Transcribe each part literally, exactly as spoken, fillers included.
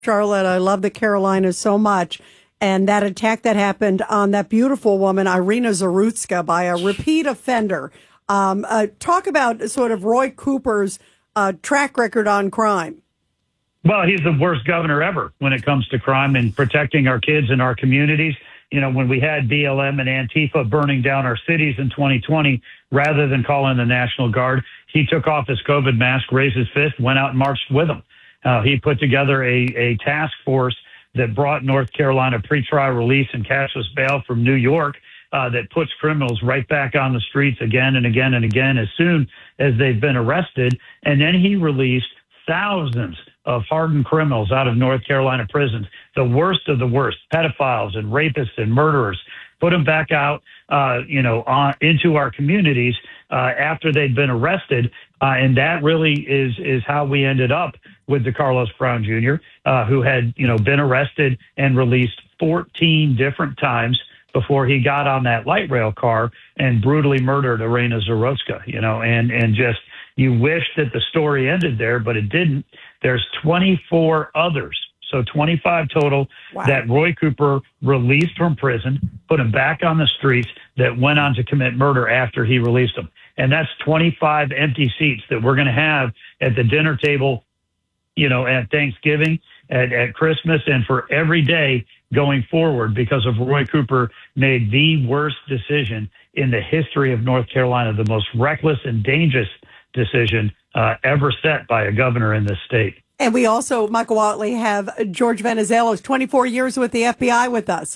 Charlotte. I love the Carolinas so much. And that attack that happened on that beautiful woman, Irina Zarutska, by a repeat offender. Um, uh, talk about sort of Roy Cooper's uh, track record on crime. Well, he's the worst governor ever when it comes to crime and protecting our kids and our communities. You know, when we had B L M and Antifa burning down our cities in twenty twenty, rather than calling the National Guard, he took off his COVID mask, raised his fist, went out and marched with them. Uh, he put together a, a task force that brought North Carolina pretrial release and cashless bail from New York uh, that puts criminals right back on the streets again and again and again as soon as they've been arrested. And then he released thousands of hardened criminals out of North Carolina prisons, the worst of the worst, pedophiles and rapists and murderers, put them back out, uh, you know, on, into our communities uh, after they'd been arrested. Uh, and that really is is how we ended up with the Carlos Brown Junior, uh, who had, you know, been arrested and released fourteen different times before he got on that light rail car and brutally murdered Irina Zarotska, you know, and, and just, you wish that the story ended there, but it didn't. There's twenty-four others, so twenty-five total, wow, that Roy Cooper released from prison, put them back on the streets, that went on to commit murder after he released them. And that's twenty-five empty seats that we're going to have at the dinner table, you know, at Thanksgiving, at, at Christmas, and for every day going forward, because of Roy Cooper made the worst decision in the history of North Carolina, the most reckless and dangerous decision uh, ever set by a governor in this state. And we also, Michael Watley, have George Venizelos, twenty-four years with the F B I, with us.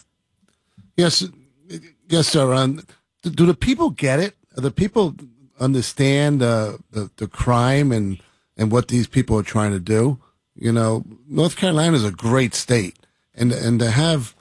Yes, yes, sir. Um, do the people get it? Do the people understand uh, the the crime and and what these people are trying to do? You know, North Carolina is a great state, and and to have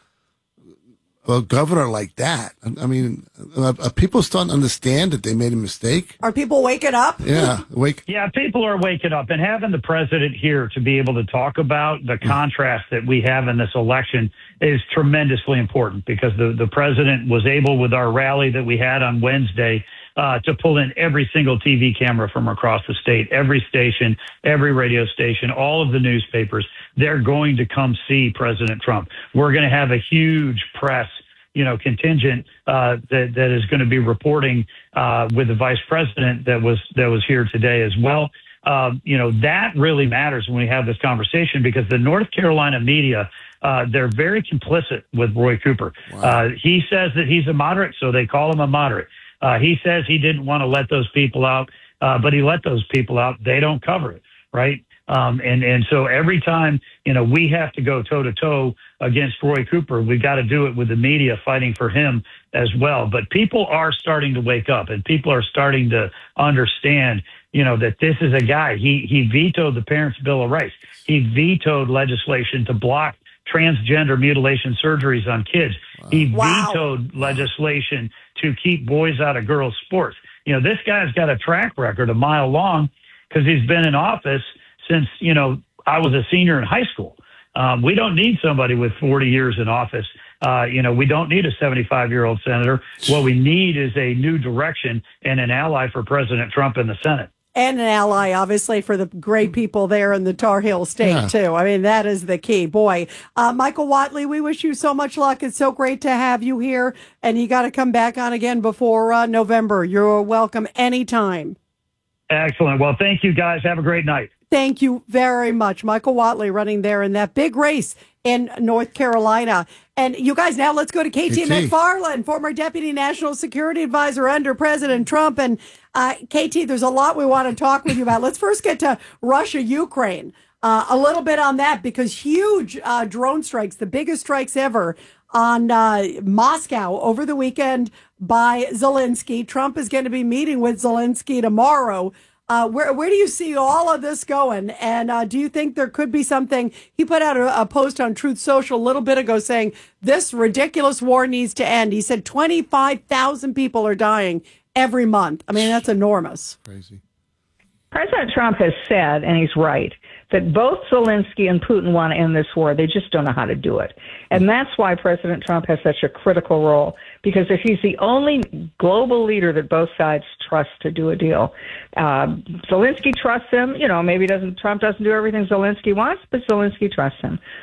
a governor like that, I mean, are people starting to understand that they made a mistake? Are people waking up? Yeah, wake. Yeah, people are waking up, and having the president here to be able to talk about the contrast that we have in this election is tremendously important, because the, the president was able, with our rally that we had on Wednesday, uh, to pull in every single T V camera from across the state, every station, every radio station, all of the newspapers. They're going to come see President Trump. We're going to have a huge press, you know, contingent uh, that that is going to be reporting uh, with the vice president that was that was here today as well. Uh, you know, that really matters when we have this conversation, because the North Carolina media, uh, they're very complicit with Roy Cooper. Wow. Uh, he says that he's a moderate, so they call him a moderate. Uh, he says he didn't want to let those people out, uh, but he let those people out. They don't cover it, right? Um, and, and so every time, you know, we have to go toe to toe against Roy Cooper, we've got to do it with the media fighting for him as well. But people are starting to wake up, and people are starting to understand, you know, that this is a guy. He, he vetoed the Parents' Bill of Rights. He vetoed legislation to block transgender mutilation surgeries on kids. Wow. He Wow. vetoed legislation to keep boys out of girls' sports. You know, this guy's got a track record a mile long, because he's been in office since, you know, I was a senior in high school. Um, we don't need somebody with forty years in office. Uh, you know, we don't need a seventy-five-year-old senator. What we need is a new direction and an ally for President Trump in the Senate. And an ally, obviously, for the great people there in the Tar Heel State, yeah. too. I mean, that is the key. Boy, uh, Michael Watley, we wish you so much luck. It's so great to have you here. And you got to come back on again before uh, November. You're welcome anytime. Excellent. Well, thank you, guys. Have a great night. Thank you very much. Michael Watley running there in that big race in North Carolina. And you guys, now let's go to K T McFarland, former Deputy National Security Advisor under President Trump. And uh, K T, there's a lot we want to talk with you about. Let's first get to Russia, Ukraine. Uh, a little bit on that, because huge uh, drone strikes, the biggest strikes ever on uh, Moscow over the weekend by Zelensky. Trump is going to be meeting with Zelensky tomorrow. Uh, where where do you see all of this going? And uh, do you think there could be something? He put out a, a post on Truth Social a little bit ago saying this ridiculous war needs to end. He said twenty-five thousand people are dying every month. I mean, that's enormous. Crazy. President Trump has said, and he's right, that both Zelensky and Putin want to end this war. They just don't know how to do it. And that's why President Trump has such a critical role, because if he's the only global leader that both sides trust to do a deal, uh, Zelensky trusts him. You know, maybe doesn't Trump doesn't do everything Zelensky wants, but Zelensky trusts him.